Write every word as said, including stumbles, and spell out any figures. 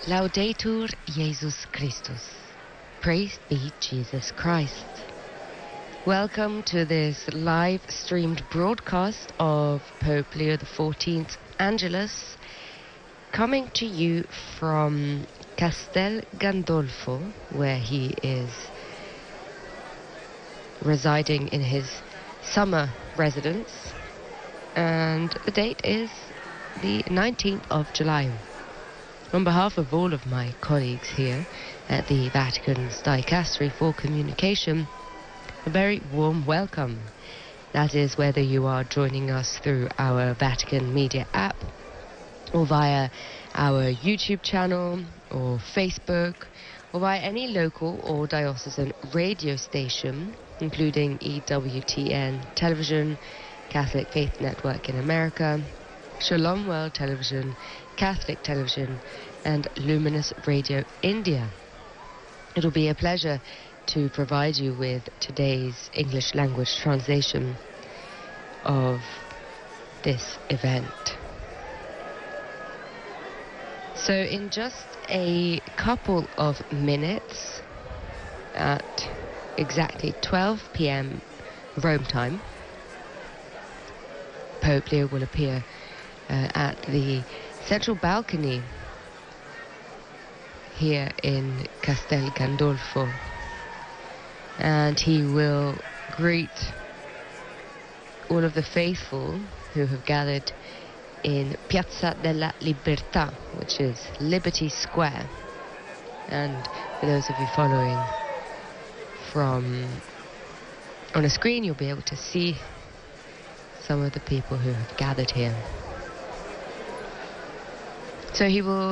Laudetur Jesus Christus. Praised be Jesus Christ. Welcome to this live streamed broadcast of Pope Leo the fourteenth Angelus, coming to you from Castel Gandolfo, where he is residing in his summer residence, and the date is the nineteenth of July. On behalf of all of my colleagues here at the Vatican's Dicastery for Communication, a very warm welcome. That is whether you are joining us through our Vatican Media app, or via our YouTube channel, or Facebook, or via any local or diocesan radio station, including E W T N Television, Catholic Faith Network in America, Shalom World Television, Catholic Television, and Luminous Radio India. It'll be a pleasure to provide you with today's English language translation of this event. So in just a couple of minutes, at exactly twelve p m Rome time, Pope Leo will appear uh, at the central balcony here in Castel Gandolfo, and he will greet all of the faithful who have gathered in Piazza della Libertà, which is Liberty Square. And for those of you following from on a screen, you'll be able to see some of the people who have gathered here. So he will